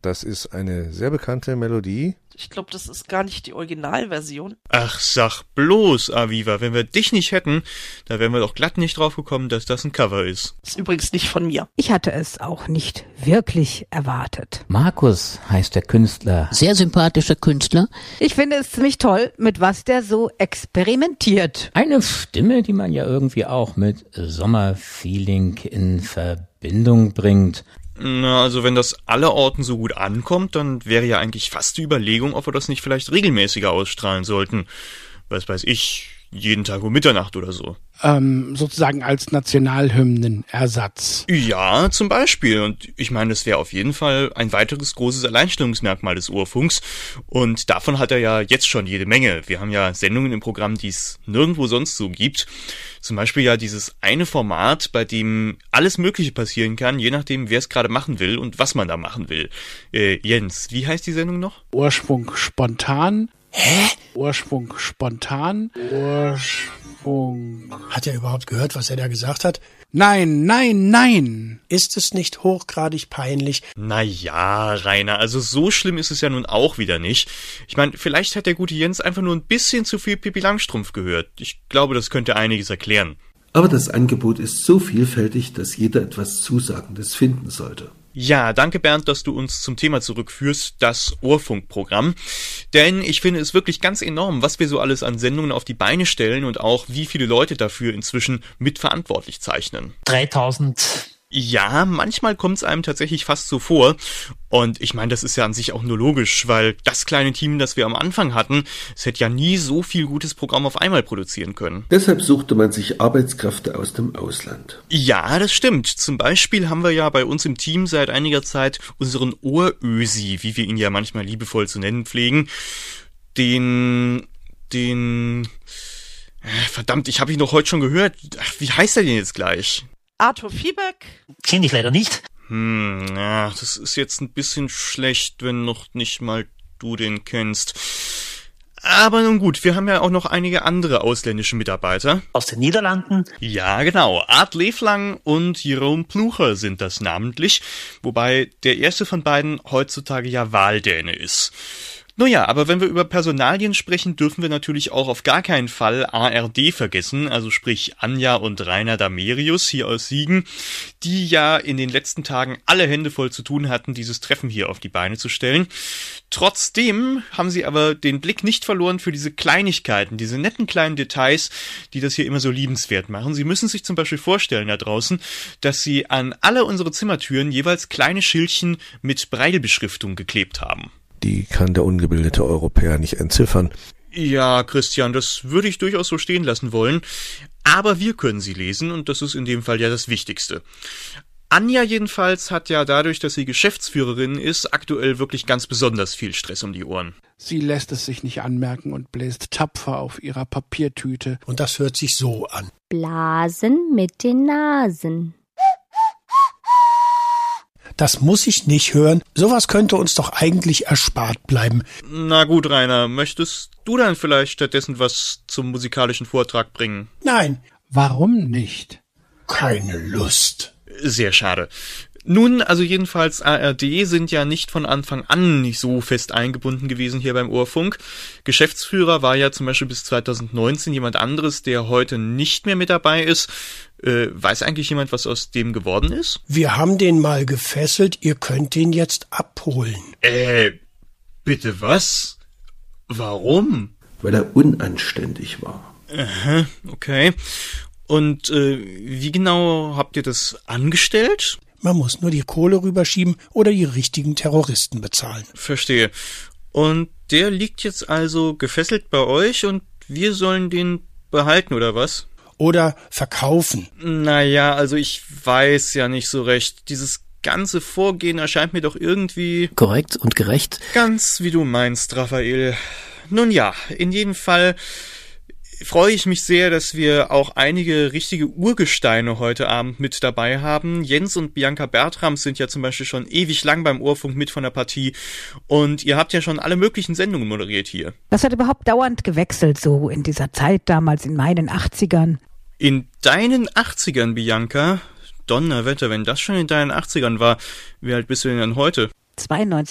Das ist eine sehr bekannte Melodie. Ich glaube, das ist gar nicht die Originalversion. Ach, sag bloß, Aviva, wenn wir dich nicht hätten, da wären wir doch glatt nicht drauf gekommen, dass das ein Cover ist. Ist übrigens nicht von mir. Ich hatte es auch nicht wirklich erwartet. Markus heißt der Künstler. Sehr sympathischer Künstler. Ich finde es ziemlich toll, mit was der so experimentiert. Eine Stimme, die man ja irgendwie auch mit Sommerfeeling in Verbindung bringt. Na, also wenn das allerorten so gut ankommt, dann wäre ja eigentlich fast die Überlegung, ob wir das nicht vielleicht regelmäßiger ausstrahlen sollten. Was weiß ich, jeden Tag um Mitternacht oder so. Sozusagen als Nationalhymnenersatz. Ja, zum Beispiel. Und ich meine, das wäre auf jeden Fall ein weiteres großes Alleinstellungsmerkmal des Urfunks. Und davon hat er ja jetzt schon jede Menge. Wir haben ja Sendungen im Programm, die es nirgendwo sonst so gibt. Zum Beispiel ja dieses eine Format, bei dem alles Mögliche passieren kann, je nachdem, wer es gerade machen will und was man da machen will. Jens, wie heißt die Sendung noch? Ursprung spontan. Hä? Ursprung spontan. Hat er überhaupt gehört, was er da gesagt hat? Nein, nein, nein. Ist es nicht hochgradig peinlich? Naja, Rainer, also so schlimm ist es ja nun auch wieder nicht. Ich meine, vielleicht hat der gute Jens einfach nur ein bisschen zu viel Pippi Langstrumpf gehört. Ich glaube, das könnte einiges erklären. Aber das Angebot ist so vielfältig, dass jeder etwas Zusagendes finden sollte. Ja, danke Bernd, dass du uns zum Thema zurückführst, das Urfunkprogramm. Denn ich finde es wirklich ganz enorm, was wir so alles an Sendungen auf die Beine stellen und auch wie viele Leute dafür inzwischen mitverantwortlich zeichnen. 3000. Ja, manchmal kommt es einem tatsächlich fast so vor. Und ich meine, das ist ja an sich auch nur logisch, weil das kleine Team, das wir am Anfang hatten, es hätte ja nie so viel gutes Programm auf einmal produzieren können. Deshalb suchte man sich Arbeitskräfte aus dem Ausland. Ja, das stimmt. Zum Beispiel haben wir ja bei uns im Team seit einiger Zeit unseren Ohrösi, wie wir ihn ja manchmal liebevoll zu nennen pflegen, verdammt, ich habe ihn doch heute schon gehört. Ach, wie heißt er denn jetzt gleich? Arthur Fiebeck? Kenne ich leider nicht. Ja, das ist jetzt ein bisschen schlecht, wenn noch nicht mal du den kennst. Aber nun gut, wir haben ja auch noch einige andere ausländische Mitarbeiter. Aus den Niederlanden? Ja, genau. Art Leflang und Jeroen Plucher sind das namentlich, wobei der erste von beiden heutzutage ja Wahldäne ist. Naja, aber wenn wir über Personalien sprechen, dürfen wir natürlich auch auf gar keinen Fall ARD vergessen, also sprich Anja und Rainer Damerius hier aus Siegen, die ja in den letzten Tagen alle Hände voll zu tun hatten, dieses Treffen hier auf die Beine zu stellen. Trotzdem haben sie aber den Blick nicht verloren für diese Kleinigkeiten, diese netten kleinen Details, die das hier immer so liebenswert machen. Sie müssen sich zum Beispiel vorstellen da draußen, dass sie an alle unsere Zimmertüren jeweils kleine Schildchen mit Braillebeschriftung geklebt haben. Die kann der ungebildete Europäer nicht entziffern. Ja, Christian, das würde ich durchaus so stehen lassen wollen. Aber wir können sie lesen und das ist in dem Fall ja das Wichtigste. Anja jedenfalls hat ja dadurch, dass sie Geschäftsführerin ist, aktuell wirklich ganz besonders viel Stress um die Ohren. Sie lässt es sich nicht anmerken und bläst tapfer auf ihrer Papiertüte. Und das hört sich so an. Blasen mit den Nasen. Das muss ich nicht hören. Sowas könnte uns doch eigentlich erspart bleiben. Na gut, Rainer, möchtest du dann vielleicht stattdessen was zum musikalischen Vortrag bringen? Nein. Warum nicht? Keine Lust. Sehr schade. Nun, also jedenfalls ARD sind ja nicht von Anfang an nicht so fest eingebunden gewesen hier beim Urfunk. Geschäftsführer war ja zum Beispiel bis 2019 jemand anderes, der heute nicht mehr mit dabei ist. Weiß eigentlich jemand, was aus dem geworden ist? Wir haben den mal gefesselt, ihr könnt den jetzt abholen. Bitte was? Warum? Weil er unanständig war. Aha, okay. Und wie genau habt ihr das angestellt? Man muss nur die Kohle rüberschieben oder die richtigen Terroristen bezahlen. Verstehe. Und der liegt jetzt also gefesselt bei euch und wir sollen den behalten, oder was? Oder verkaufen. Naja, also ich weiß ja nicht so recht. Dieses ganze Vorgehen erscheint mir doch irgendwie... korrekt und gerecht. Ganz wie du meinst, Raphael. Nun ja, in jedem Fall freue ich mich sehr, dass wir auch einige richtige Urgesteine heute Abend mit dabei haben. Jens und Bianca Bertrams sind ja zum Beispiel schon ewig lang beim Urfunk mit von der Partie und ihr habt ja schon alle möglichen Sendungen moderiert hier. Das hat überhaupt dauernd gewechselt, so in dieser Zeit damals in meinen 80ern. In deinen 80ern, Bianca? Donnerwetter, wenn das schon in deinen 80ern war, wie alt bist du denn dann heute? 92.